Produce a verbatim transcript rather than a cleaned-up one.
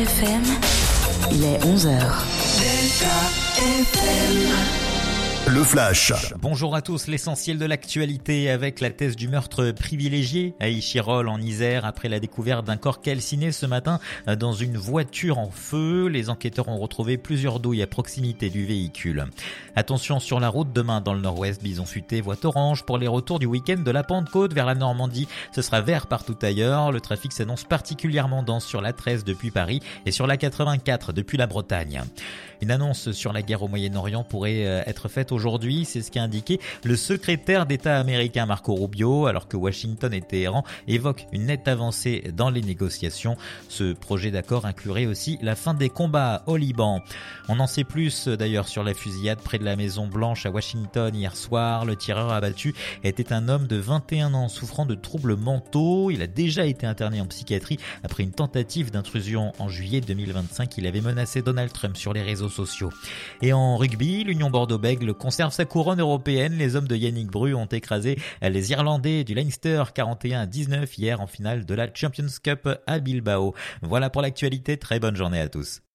F M, il est onze heures. Le Flash. Bonjour à tous, l'essentiel de l'actualité avec la thèse du meurtre privilégié à Échirolles en Isère après la découverte d'un corps calciné ce matin dans une voiture en feu. Les enquêteurs ont retrouvé plusieurs douilles à proximité du véhicule. Attention sur la route demain dans le nord-ouest, Bison Futé, voie orange pour les retours du week-end de la Pentecôte vers la Normandie. Ce sera vert partout ailleurs. Le trafic s'annonce particulièrement dense sur l'A treize depuis Paris et sur l'A quatre-vingt-quatre depuis la Bretagne. Une annonce sur la guerre au Moyen-Orient pourrait être faite aujourd'hui, c'est ce qu'a indiqué le secrétaire d'État américain Marco Rubio, alors que Washington et Téhéran évoquent une nette avancée dans les négociations. Ce projet d'accord inclurait aussi la fin des combats au Liban. On en sait plus d'ailleurs sur la fusillade près de la Maison Blanche à Washington hier soir. Le tireur abattu était un homme de vingt et un ans souffrant de troubles mentaux. Il a déjà été interné en psychiatrie après une tentative d'intrusion en juillet deux mille vingt-cinq. Il avait menacé Donald Trump sur les réseaux sociaux. Et en rugby, l'Union Bordeaux-Bègles conserve sa couronne européenne. Les hommes de Yannick Bru ont écrasé les Irlandais du Leinster quarante et un à dix-neuf hier en finale de la Champions Cup à Bilbao. Voilà pour l'actualité, très bonne journée à tous.